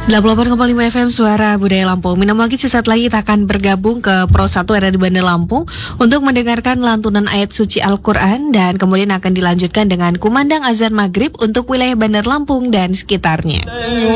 88,5 FM Suara Budaya Lampung. Minum lagi sesaat lagi kita akan bergabung ke Pro 1 ada di Bandar Lampung untuk mendengarkan lantunan ayat suci Al-Quran dan kemudian akan dilanjutkan dengan kumandang azan maghrib untuk wilayah Bandar Lampung dan sekitarnya.